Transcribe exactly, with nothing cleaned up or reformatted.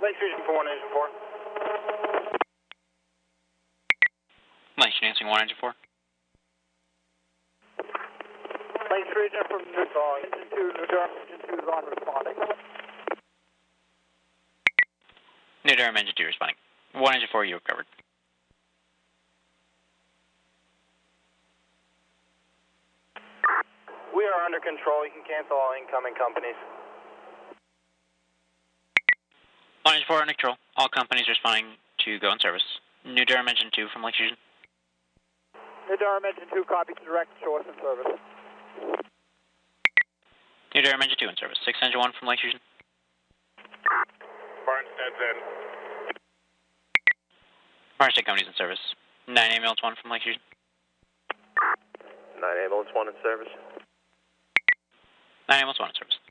Lake Fusion for one engine four. Lake Fusion one engine four. Lake Fusion from New York, engine two, New Durham, engine two is on responding. New Durham engine two responding. one engine four, you recovered. We are under control. You can cancel all incoming companies. one engine four under control. All companies responding to go in service. New Durham engine two from Lake Fusion. New Durham engine two, copy, direct show us in service. New Durham engine two in service. six engine one from Lake Fusion. Barnstead's in. Barnstead company's in service. nine ambulance one from Lake Fusion. nine ambulance one in service. nine ambulance one in service.